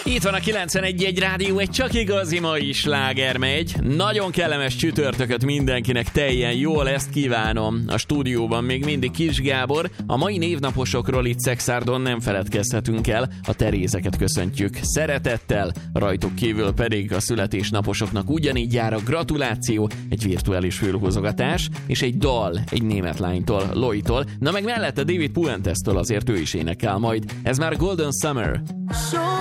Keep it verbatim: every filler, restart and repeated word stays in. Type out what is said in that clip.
Itt van a kilencvenegy egy rádió, egy csak igazi mai sláger megy. Nagyon kellemes csütörtököt mindenkinek, teljen jól, ezt kívánom. A stúdióban még mindig Kis Gábor. A mai névnaposokról itt Szexárdon nem feledkezhetünk el, a Terézeket köszöntjük szeretettel, rajtuk kívül pedig a születésnaposoknak ugyanígy jár a gratuláció, egy virtuális fülhúzogatás, és egy dal egy német lánytól, Lojtól, na meg mellette David Puentestől, azért ő is énekel majd. Ez már Golden Summer.